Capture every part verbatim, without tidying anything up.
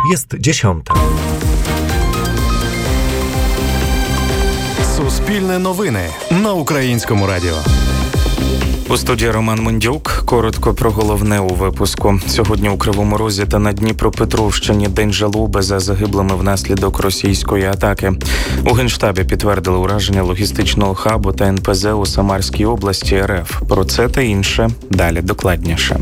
Jest dziesiąta. Суспільне новини на Українському радіо. У студії Роман Мундюк. Коротко про головне у випуску. Сьогодні у Кривому Розі та на Дніпропетровщині день жалоби за загиблими внаслідок російської атаки. У Генштабі підтвердили ураження логістичного хабу та ен пе зе у Самарській області ер еф. Про це та інше далі докладніше.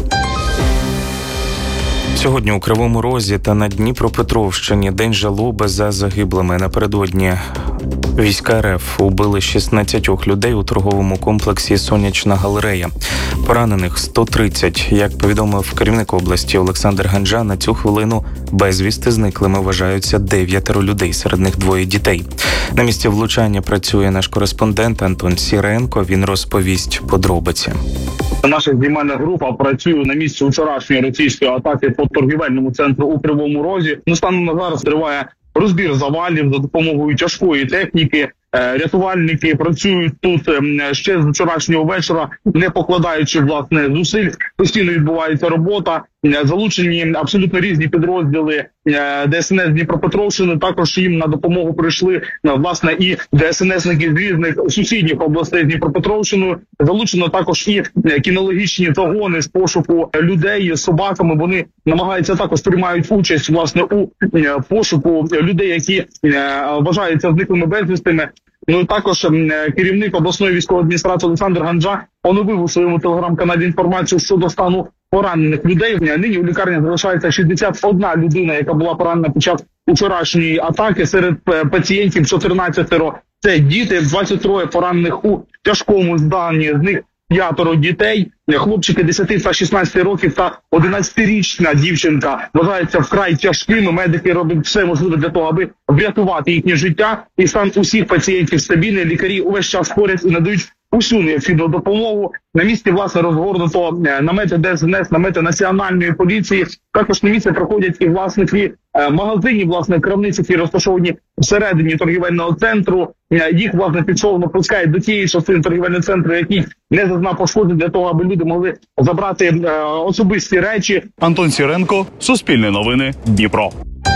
Сьогодні у Кривому Розі та на Дніпропетровщині день жалоби за загиблими. Напередодні війська ер еф убили шістнадцять людей у торговому комплексі «Сонячна галерея». Поранених сто тридцять. Як повідомив керівник області Олександр Ганджа, на цю хвилину безвісти зниклими вважаються дев'ятеро людей, серед них двоє дітей. На місці влучання працює наш кореспондент Антон Сіренко. Він розповість подробиці. Наша знімальна група працює на місці вчорашньої російської атаки по торгівельному центру у Кривому Розі. Ну, станом на зараз триває розбір завалів за допомогою тяжкої техніки. Рятувальники працюють тут ще з вчорашнього вечора, не покладаючи, власне, зусиль. Постійно відбувається робота. Залучені абсолютно різні підрозділи де ес ен ес Дніпропетровщини. Також їм на допомогу прийшли, власне, і де ес ен есники з різних сусідніх областей з Дніпропетровщиною. Залучено також і кінологічні загони з пошуку людей з собаками. Вони намагаються, також приймають участь, власне, у пошуку людей, які вважаються зниклими безвістими. Ну, також керівник обласної військової адміністрації Олександр Ганджа оновив у своєму телеграм-каналі інформацію щодо стану поранених людей. Нині у лікарні залишається шістдесят одна людина, яка була поранена під час вчорашньої атаки. Серед пацієнтів чотирнадцятеро – це діти, двадцять троє поранених у тяжкому стані, з них п'ятеро дітей. Хлопчики десяти та шістнадцяти років та одинадцятирічна дівчинка вважаються вкрай тяжкими. Медики роблять все можливе для того, аби врятувати їхнє життя. І стан усіх пацієнтів стабільний. Лікарі увесь час поряд і надають усю необхідну допомогу. На місці, власне, розгорнуто намети де ес ен ес, намети національної поліції. Також на місці проходять і власники магазинів, власне, крамниць, які розташовані всередині торгівельного центру. Їх, власне, підшовно пускають до тієї частини торгівельного центру, який не зазнав пошкоджень, для того, аби люди могли забрати е, особисті речі. Антон Сіренко, Суспільне новини, Дніпро.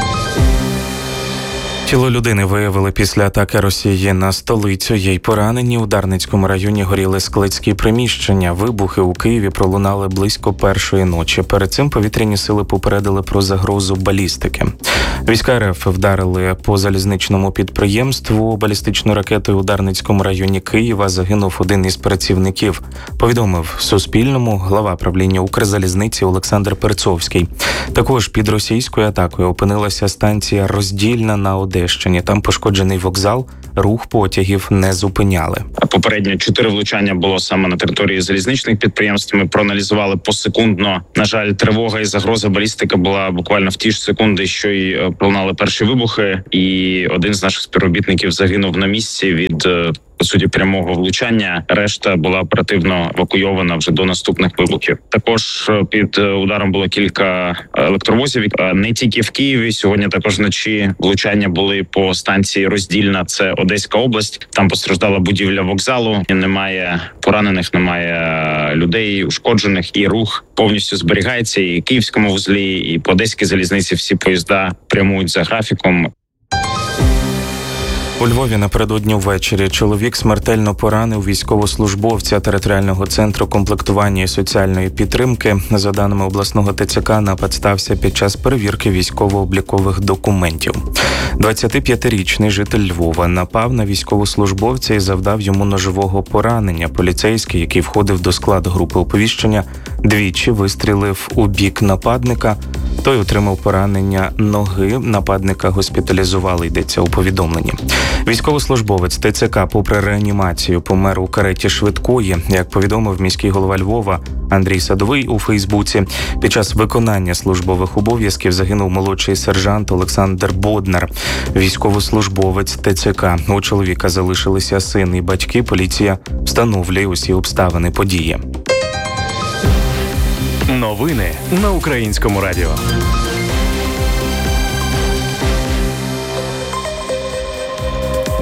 Тіло людини виявили після атаки Росії на столицю. Їй поранені. У Дарницькому районі горіли складські приміщення. Вибухи у Києві пролунали близько першої ночі. Перед цим повітряні сили попередили про загрозу балістики. Війська ер еф вдарили по залізничному підприємству балістичною ракетою у Дарницькому районі Києва. Загинув один із працівників. Повідомив Суспільному глава правління Укрзалізниці Олександр Перцовський. Також під російською атакою опинилася станція Роздільна на Одещині. Там пошкоджений вокзал, рух потягів не зупиняли. Попередньо чотири влучання було саме на території залізничних підприємств. Ми проаналізували посекундно. На жаль, тривога і загроза балістики була буквально в ті ж секунди, що й пролунали перші вибухи. І один з наших співробітників загинув на місці від, по суті, прямого влучання. Решта була оперативно евакуйована вже до наступних вибухів. Також під ударом було кілька електровозів. Не тільки в Києві. Сьогодні також вночі влучання були по станції Роздільна, це Одеська область. Там постраждала будівля вокзалу. Немає поранених, немає людей ушкоджених. І рух повністю зберігається. І в Київському вузлі, і по Одеській залізниці всі поїзда прямують за графіком. У Львові напередодні ввечері чоловік смертельно поранив військовослужбовця територіального центру комплектування і соціальної підтримки. За даними обласного те це ка, напад стався під час перевірки військово-облікових документів. двадцятип'ятирічний житель Львова напав на військовослужбовця і завдав йому ножового поранення. Поліцейський, який входив до складу групи оповіщення, двічі вистрілив у бік нападника. Той отримав поранення ноги. Нападника госпіталізували, йдеться у повідомленні. Військовослужбовець те це ка, попри реанімацію, помер у кареті швидкої. Як повідомив міський голова Львова Андрій Садовий у Фейсбуці, під час виконання службових обов'язків загинув молодший сержант Олександр Боднар, військовослужбовець те це ка. У чоловіка залишилися син і батьки. Поліція встановлює усі обставини події. Новини на Українському радіо.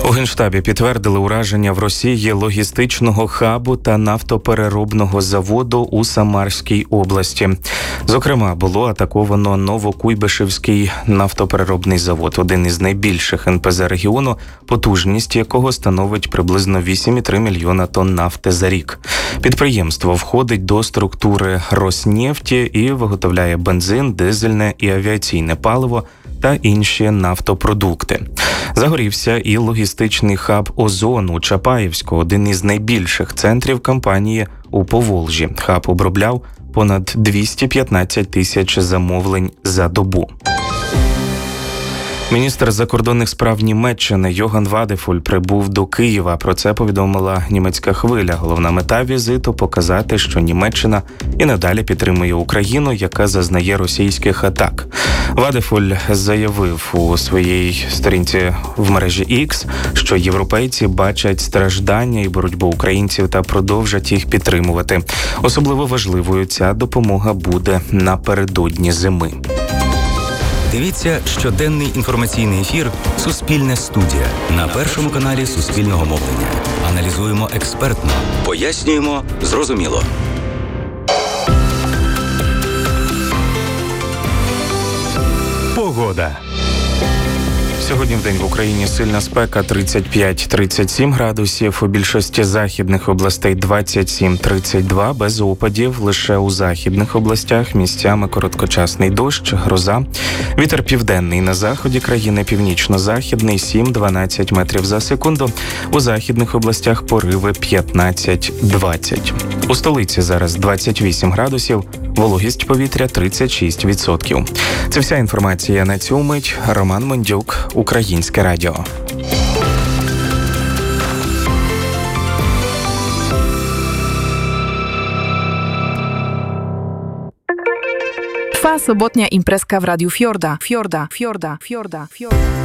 У Генштабі підтвердили ураження в Росії логістичного хабу та нафтопереробного заводу у Самарській області. Зокрема, було атаковано Новокуйбишевський нафтопереробний завод, один із найбільших ен пе зе регіону, потужність якого становить приблизно вісім цілих три мільйона тонн нафти за рік. Підприємство входить до структури Роснефті і виготовляє бензин, дизельне і авіаційне паливо та інші нафтопродукти. Загорівся і логістичний хаб «Озон» у Чапаївську, один із найбільших центрів компанії у Поволжі. Хаб обробляв понад двісті п'ятнадцять тисяч замовлень за добу. Міністр закордонних справ Німеччини Йоган Вадефуль прибув до Києва. Про це повідомила німецька хвиля. Головна мета візиту – показати, що Німеччина і надалі підтримує Україну, яка зазнає російських атак. Вадефуль заявив у своїй сторінці в мережі X, що європейці бачать страждання і боротьбу українців та продовжать їх підтримувати. Особливо важливою ця допомога буде напередодні зими. Дивіться щоденний інформаційний ефір «Суспільне студія» на Першому каналі Суспільного мовлення. Аналізуємо експертно, пояснюємо зрозуміло. Погода. Сьогодні в день в Україні сильна спека тридцять п'ять - тридцять сім градусів, у більшості західних областей двадцять сім - тридцять два, без опадів, лише у західних областях місцями короткочасний дощ, гроза. Вітер південний на заході країни, північно-західний сім - дванадцять метрів за секунду, у західних областях пориви п'ятнадцять - двадцять. У столиці зараз двадцять вісім градусів, вологість повітря тридцять шість відсотків. Це вся інформація на цю мить. Роман Мондюк, Українське радіо. Trwa sobotnia imprezka w Radiu Fiorda. Fiorda, Fiorda, Fiorda, Fiorda.